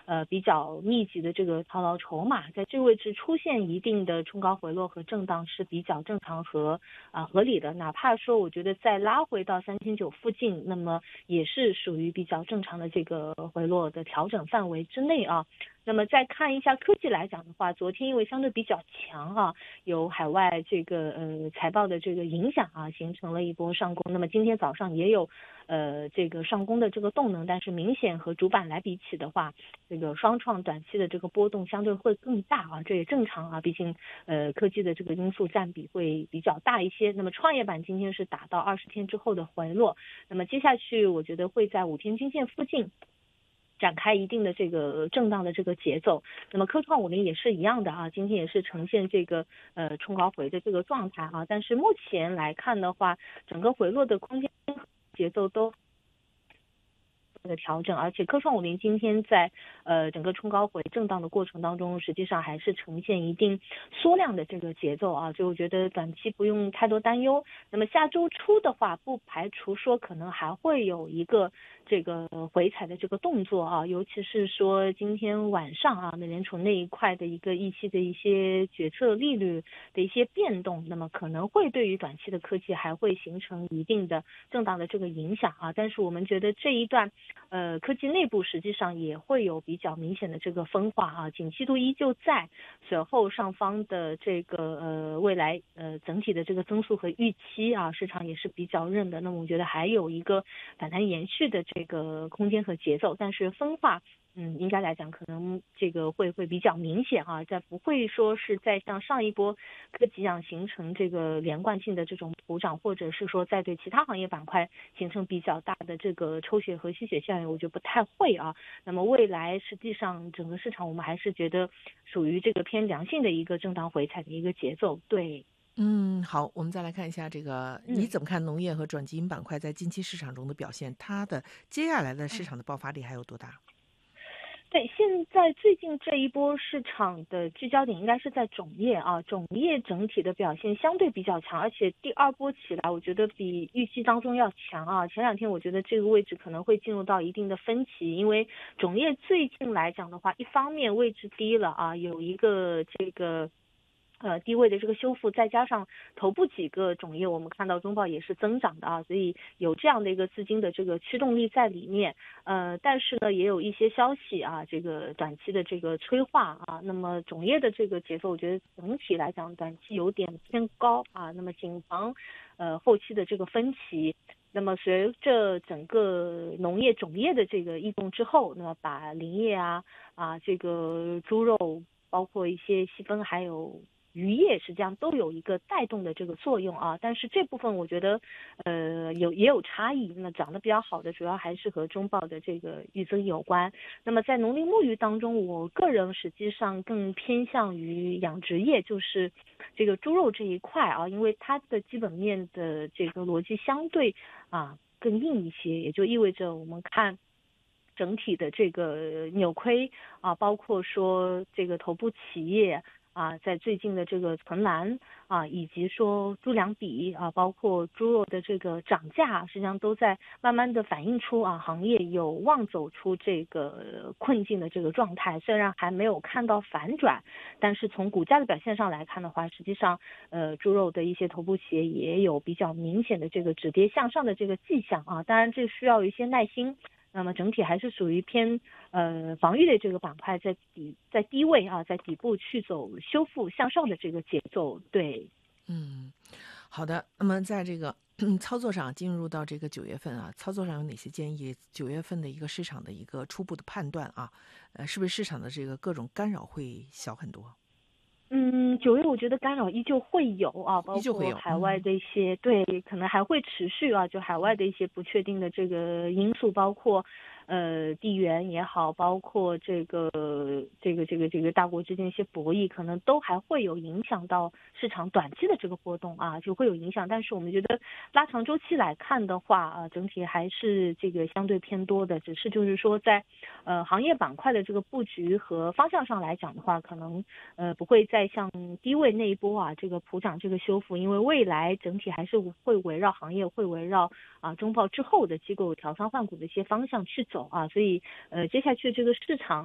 比较密集的这个套牢筹码，在这个位置出现一定的冲高回落和震荡是比较正常和合理的，哪怕说我觉得再拉回到3900附近，那么也是属于比较正常的这个回落的调整范围之内啊。那么再看一下科技来讲的话，昨天因为相对比较强啊，有海外这个财报的这个影响啊，形成了一波上攻。那么今天早上也有这个上攻的这个动能，但是明显和主板来比起的话，这个双创短期的这个波动相对会更大啊，这也正常啊，毕竟科技的这个因素占比会比较大一些。那么创业板今天是打到20天之后的回落，那么接下去我觉得会在5天均线附近展开一定的这个震荡的这个节奏。那么科创50也是一样的啊，今天也是呈现这个冲高回的这个状态啊，但是目前来看的话，整个回落的空间节奏都的调整，而且科创50今天在整个冲高回震荡的过程当中，实际上还是呈现一定缩量的这个节奏啊，所以我觉得短期不用太多担忧。那么下周初的话，不排除说可能还会有一个这个回踩的这个动作啊，尤其是说今天晚上啊，美联储那一块的一个议息的一些决策利率的一些变动，那么可能会对于短期的科技还会形成一定的震荡的这个影响啊。但是我们觉得这一段科技内部实际上也会有比较明显的这个分化啊，景气度依旧在，随后上方的这个未来整体的这个增速和预期啊，市场也是比较认的。那么我觉得还有一个反弹延续的这个空间和节奏，但是分化应该来讲可能这个会比较明显啊，在不会说是在像上一波科技一样形成这个连贯性的这种补涨，或者是说在对其他行业板块形成比较大的这个抽血和吸血效应，我觉得不太会啊。那么未来实际上整个市场我们还是觉得属于这个偏良性的一个震荡回踩的一个节奏。对， 好，我们再来看一下这个，你怎么看农业和转基因板块在近期市场中的表现？它的接下来的市场的爆发力还有多大？ 对，现在最近这一波市场的聚焦点应该是在种业啊，种业整体的表现相对比较强，而且第二波起来，我觉得比预期当中要强啊。前2天我觉得这个位置可能会进入到一定的分歧，因为种业最近来讲的话，一方面位置低了啊，有一个这个低位的这个修复，再加上头部几个种业我们看到中报也是增长的啊，所以有这样的一个资金的这个驱动力在里面。但是呢也有一些消息啊，这个短期的这个催化啊，那么种业的这个节奏我觉得整体来讲短期有点偏高啊，那么谨防后期的这个分歧。那么随着整个农业种业的这个异动之后，那么把林业这个猪肉包括一些细分还有渔业实际上都有一个带动的这个作用啊，但是这部分我觉得也有差异。那涨得比较好的主要还是和中报的这个预增有关。那么在农林牧渔当中，我个人实际上更偏向于养殖业，就是这个猪肉这一块啊，因为它的基本面的这个逻辑相对更硬一些，也就意味着我们看整体的这个扭亏啊，包括说这个头部企业在最近的这个存栏以及说猪粮比包括猪肉的这个涨价，实际上都在慢慢的反映出行业有望走出这个困境的这个状态。虽然还没有看到反转，但是从股价的表现上来看的话，实际上猪肉的一些头部企业也有比较明显的这个止跌向上的这个迹象啊。当然这需要一些耐心。那么整体还是属于偏防御类这个板块，在低位在底部去走修复向上的这个节奏。对， 好的，那么在这个操作上进入到这个9月份操作上有哪些建议？9月份的一个市场的一个初步的判断是不是市场的这个各种干扰会小很多？ 9月我觉得干扰依旧会有包依旧会有， 括海外的一些对，可能还会持续就海外的一些不确定的这个因素，包括地缘也好，包括这个大国之间一些博弈，可能都还会有影响到市场短期的这个波动就会有影响。但是我们觉得拉长周期来看的话整体还是这个相对偏多的，只是就是说在行业板块的这个布局和方向上来讲的话，可能不会再像低位那一波这个普涨这个修复，因为未来整体还是会围绕行业，会围绕中报之后的机构调仓换股的一些方向去走所以接下去这个市场